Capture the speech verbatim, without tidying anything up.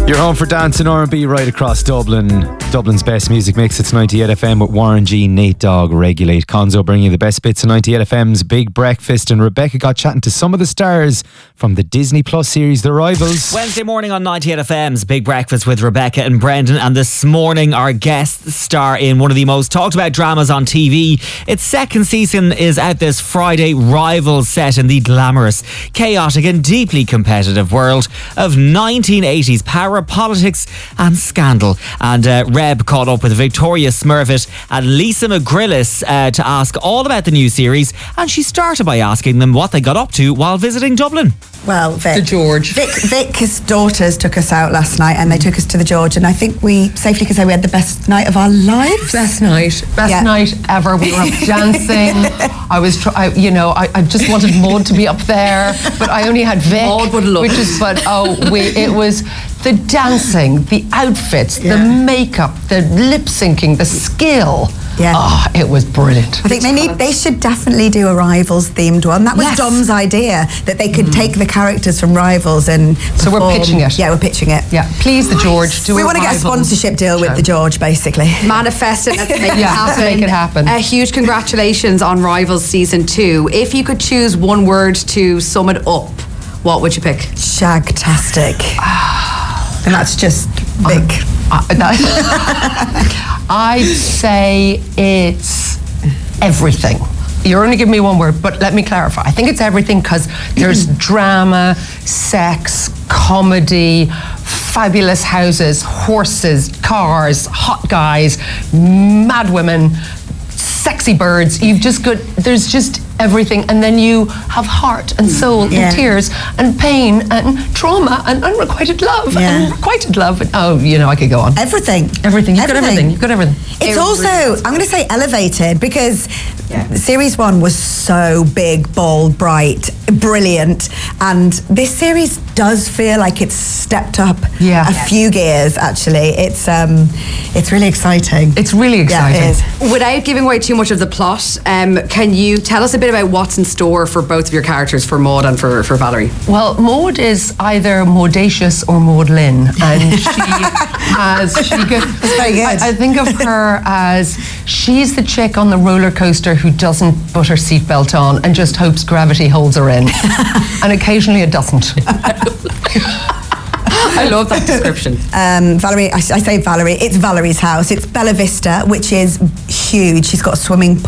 You're home for dance and R and B right across Dublin. Dublin's best music mix. It's ninety-eight F M with Warren G, Nate Dogg, Regulate. Konzo bringing you the best bits of ninety-eight F M's Big Breakfast. And Rebecca got chatting to some of the stars from the Disney Plus series The Rivals. Wednesday morning on ninety-eight F M's Big Breakfast with Rebecca and Brendan. And this morning our guest star in one of the most talked about dramas on T V. Its second season is out this Friday. Rivals, set in the glamorous, chaotic and deeply competitive world of nineteen eighties power, politics and scandal. And uh, Reb caught up with Victoria Smurfit and Lisa McGrillis uh, to ask all about the new series, and she started by asking them what they got up to while visiting Dublin. Well, Vic, the George. Vic, Vic's daughters took us out last night, and they took us to the George, and I think we safely can say we had the best night of our lives. Best night, best Yeah. night ever. We were up dancing. I was, try- I, you know, I, I just wanted Maud to be up there, but I only had Vic. Maud would love which is, but oh, we, it was the dancing, the outfits, Yeah. the makeup, the lip syncing, the skill. Yeah. Oh, it was brilliant. I think they need. They should definitely do a Rivals themed one. That was Yes. Dom's idea, that they could take the characters from Rivals and So we're perform. pitching it. Yeah, we're pitching it. Yeah, please, the George. Do we a want to get a rival sponsorship deal with show. the George, basically. Manifest it, let's make it Yeah, happen. let's make it happen. A huge congratulations on Rivals Season two. If you could choose one word to sum it up, what would you pick? Shagtastic. And that's just big. Uh, that- I'd say it's everything. You're only giving me one word, but let me clarify. I think it's everything because there's drama, sex, comedy, fabulous houses, horses, cars, hot guys, mad women, sexy birds. You've just got, there's just everything. And then you have heart and soul Yeah. and tears and pain and trauma and unrequited love Yeah. and requited love. And, oh, you know, I could go on. Everything. Everything. You've got everything. You've got everything. It's also, I'm going to say elevated, because series one was so big, bold, bright, brilliant, and this series does feel like it's stepped up Yeah. a few gears. Actually, it's um, it's really exciting. It's really exciting. Yeah, it is. Without giving away too much of the plot, um, can you tell us a bit about what's in store for both of your characters, for Maud and for, for Valerie? Well, Maud is either Maudacious or Maudlin, and she has. She go, That's very good. I, I think of her as she's the chick on the roller coaster who doesn't put her seatbelt on and just hopes gravity holds her in, and occasionally it doesn't. I love that description. Um, Valerie, I, I say Valerie. It's Valerie's house. It's Bella Vista, which is huge. She's got a swimming pool.